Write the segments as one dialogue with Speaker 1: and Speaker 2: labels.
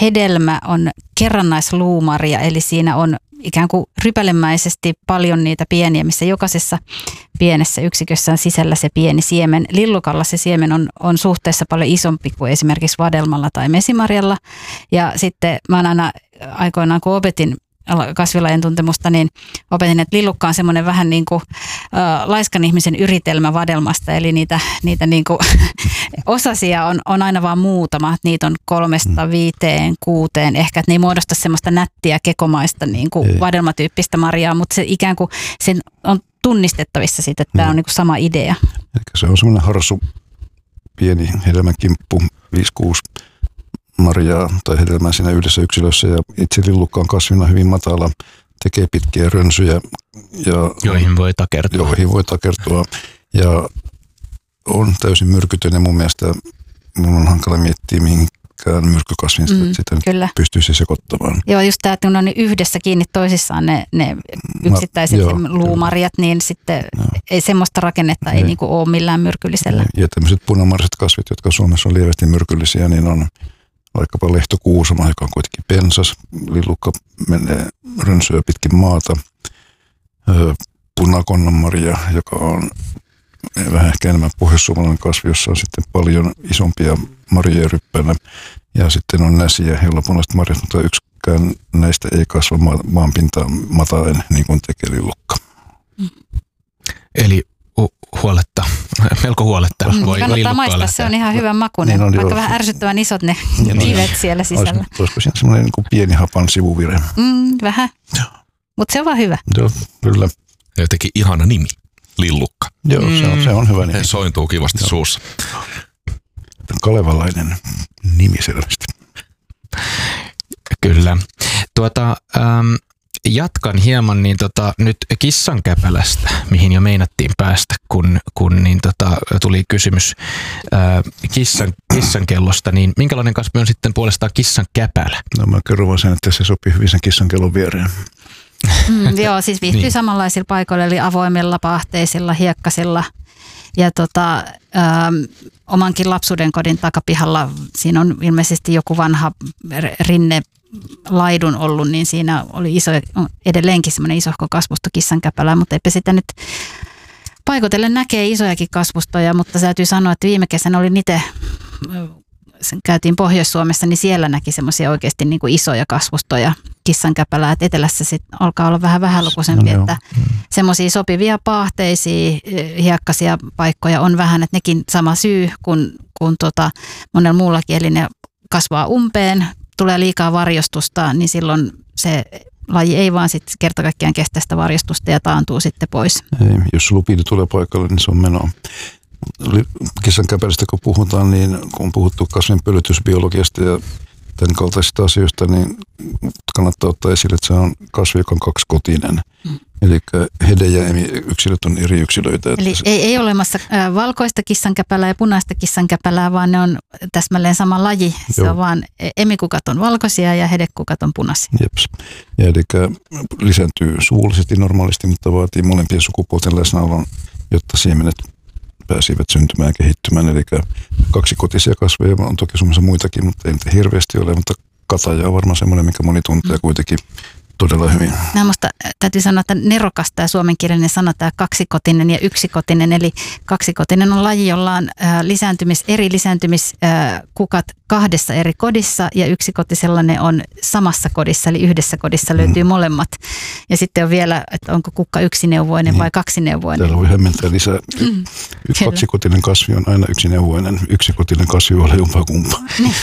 Speaker 1: hedelmä on kerrannaisluumaria, eli siinä on ikään kuin rypälemäisesti paljon niitä pieniä, missä jokaisessa pienessä yksikössä on sisällä se pieni siemen. Lillukalla se siemen on suhteessa paljon isompi kuin esimerkiksi vadelmalla tai mesimarjalla. Ja sitten mä aina aikoinaan, kun opetin kasvilajien tuntemusta, niin opetin, että lillukka on semmoinen vähän niin kuin laiskan ihmisen yritelmä vadelmasta, eli niitä niin kuin osasia on aina vaan muutama. Niitä on 3, 5, 6, ehkä, että ne ei muodosta semmoista nättiä kekomaista niin kuin vadelmatyyppistä marjaa, mutta se ikään kuin sen on tunnistettavissa siitä, että tämä on niin kuin sama idea.
Speaker 2: Eli se on semmoinen harsu, pieni hedelmäkimppu, 5-6 marjaa tai hedelmää siinä yhdessä yksilössä, ja itse lillukka on kasvina hyvin matala, tekee pitkiä rönsyjä.
Speaker 3: Joihin voi takertua. Ja on täysin myrkytön, ja mun mielestä mun on hankala miettiä mihinkään myrkkykasvin sitä pystyisi sekoittamaan.
Speaker 1: Joo, just tämä, että kun on yhdessä kiinni toisissaan ne yksittäiset luumarjat, niin sitten ei semmoista rakennetta ei niinku ole millään myrkyllisellä.
Speaker 2: Ja tämmöiset punamarjaset kasvit, jotka Suomessa on lievästi myrkyllisiä, niin on vaikkapa lehtokuusama, joka on kuitenkin pensas. Lillukka menee rönsyä pitkin maata. Punakonnanmarja, joka on vähän ehkä enemmän pohjoissuomalainen kasvi, jossa on sitten paljon isompia marjoja ryppäänä. Ja sitten on näsiä, joilla punaiset marjat, mutta yksikään näistä ei kasva maanpintaan mataen, niin kuin tekee lillukka.
Speaker 3: Eli melko huoletta.
Speaker 1: Kannattaa maistaa, se on ihan hyvän makuinen, vaikka vähän ärsyttävän isot ne kivet siellä sisällä.
Speaker 2: Olisiko siinä semmoinen niin pieni hapan sivuvire?
Speaker 1: Vähän, mutta se on vaan hyvä.
Speaker 2: Joo, kyllä.
Speaker 4: Jotenkin ihana nimi, lillukka.
Speaker 2: Joo, se on hyvä nimi.
Speaker 4: Sointuu kivasti suussa.
Speaker 2: Kalevalainen nimi selvästi.
Speaker 3: Kyllä. Jatkan hieman nyt kissankäpälästä, mihin jo meinattiin päästä, kun tuli kysymys kissankellosta, niin minkälainen kasvi on sitten puolestaan kissankäpälä?
Speaker 2: No mä kerron vaan sen, että se sopii hyvin sen kissankellon viereen.
Speaker 1: Joo, siis viihtyy samanlaisilla paikoilla, eli avoimilla, paahteisilla, hiekkasilla. Ja omankin lapsuuden kodin takapihalla, siinä on ilmeisesti joku vanha rinnelaidun ollut, niin siinä oli edelleenkin semmoinen isohko kasvusto kissankäpälää, mutta eipä sitä nyt paikoitellen näkee isojakin kasvustoja, mutta täytyy sanoa, että viime kesänä oli itse, käytiin Pohjois-Suomessa, niin siellä näki semmoisia oikeasti niin kuin isoja kasvustoja kissankäpälää, että etelässä sitten alkaa olla vähän vähälukuisempi, että semmoisia sopivia paahteisia, hiekkaisia paikkoja on vähän, että nekin sama syy kuin monella muullakin, eli ne kasvaa umpeen, tulee liikaa varjostusta, niin silloin se laji ei vaan sitten kerta kaikkiaan kestä sitä varjostusta ja taantuu sitten pois.
Speaker 2: Ei, jos lupiini tulee paikalle, niin se on menoa. Kissankäpälästä kun puhutaan, niin kun on puhuttu kasvin pölytysbiologiasta ja tämän kaltaisista asioista, niin kannattaa ottaa esille, että se on kasvi, joka on kaksikotinen. Eli hede ja yksilöt on eri yksilöitä.
Speaker 1: Eli ei ole olemassa valkoista kissankäpälää ja punaista kissankäpälää, vaan ne on täsmälleen sama laji. Se on vaan emikukat on valkoisia ja hedekukat on punaisia.
Speaker 2: Jeps. Ja eli lisääntyy suullisesti normaalisti, mutta vaatii molempien sukupuolten läsnäolon, jotta siemenet pääsivät syntymään ja kehittymään. Eli kaksikotisia kasveja on toki Suomessa muitakin, mutta ei niitä hirveästi ole, mutta kataja on varmaan semmoinen, mikä moni tuntee kuitenkin todella hyvin.
Speaker 1: Musta täytyy sanoa, että nerokas tämä suomenkielinen sana, tämä kaksikotinen ja yksikotinen. Eli kaksikotinen on laji, jolla on eri lisääntymiskukat kahdessa eri kodissa ja yksikotisella ne on samassa kodissa, eli yhdessä kodissa löytyy molemmat. Ja sitten on vielä, että onko kukka yksineuvoinen vai kaksineuvoinen.
Speaker 2: Täällä voi hämmentää lisää. Kaksikotinen kasvi on aina yksineuvoinen. Yksikotinen kasvi voi olla jompaa kumpaa.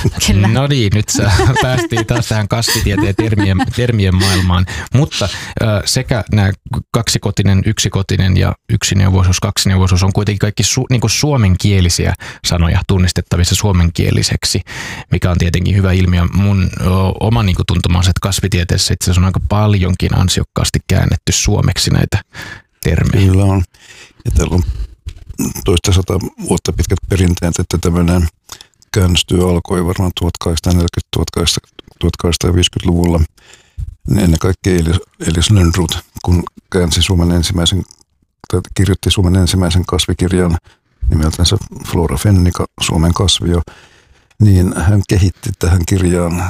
Speaker 3: No niin, nyt päästiin taas tähän kasvitieteen termien maailmaan. Mutta sekä nämä kaksikotinen, yksikotinen ja yksineuvoisuus, kaksineuvoisuus on kuitenkin kaikki niin kuin suomenkielisiä sanoja tunnistettavissa suomenkieliseksi, mikä on tietenkin hyvä ilmiö. Mun oma niin kuin tuntuma on, että kasvitieteessä itse asiassa on aika paljonkin ansiokkaasti käännetty suomeksi näitä termejä.
Speaker 2: Kyllä on. Ja täällä on toista vuotta pitkät perinteet, että tämmöinen käännöstyö alkoi varmaan 1840-1850-luvulla. Ennen kaikkea Elis Lönnrot, kun kirjoitti Suomen ensimmäisen kasvikirjan nimeltänsä Flora Fennica, Suomen kasvio, niin hän kehitti tähän kirjaan